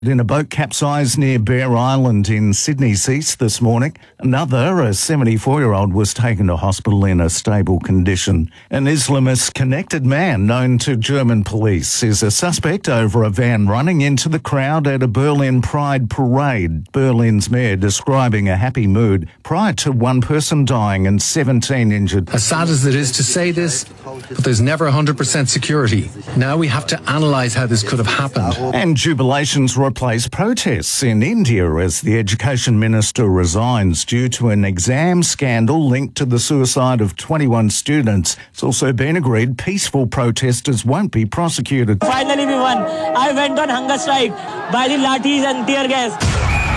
In a boat capsized near Bear Island in Sydney's east this morning, a 74-year-old, was taken to hospital in a stable condition. An Islamist-connected man known to German police is a suspect over a van running into the crowd at a Berlin Pride parade. Berlin's mayor describing a happy mood prior to one person dying and 17 injured. As sad as it is to say this, but there's never 100% security. Now we have to analyse how this could have happened. And jubilations replace protests in India as the education minister resigns due to an exam scandal linked to the suicide of 21 students. It's also been agreed peaceful protesters won't be prosecuted. Finally we won. I went on hunger strike by the lathis and tear gas.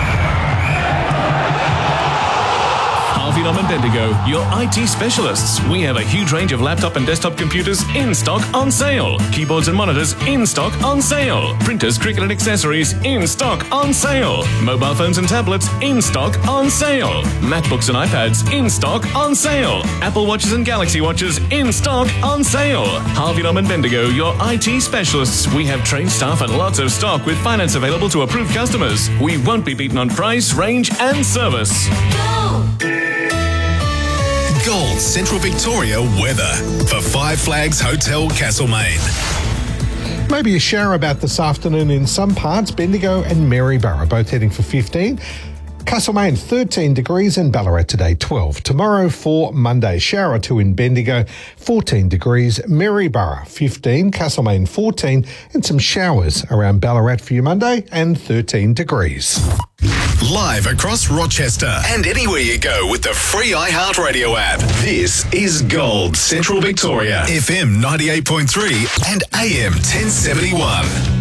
Harvey Norman Bendigo, your IT specialists. We have a huge range of laptop and desktop computers in stock on sale. Keyboards and monitors in stock on sale. Printers, Cricut and accessories in stock on sale. Mobile phones and tablets in stock on sale. MacBooks and iPads in stock on sale. Apple Watches and Galaxy Watches in stock on sale. Harvey Norman Bendigo, your IT specialists. We have trained staff and lots of stock with finance available to approved customers. We won't be beaten on price, range and service. Gold Central Victoria weather for Five Flags Hotel Castlemaine. Maybe a shower about this afternoon in some parts. Bendigo and Maryborough both heading for 15. Castlemaine 13 degrees and Ballarat today 12. Tomorrow for Monday, shower or two in Bendigo, 14 degrees, Maryborough 15, Castlemaine 14 and some showers around Ballarat for your Monday and 13 degrees. Live across Rochester and anywhere you go with the free iHeartRadio app. This is Gold Central Victoria, FM 98.3 and AM 1071.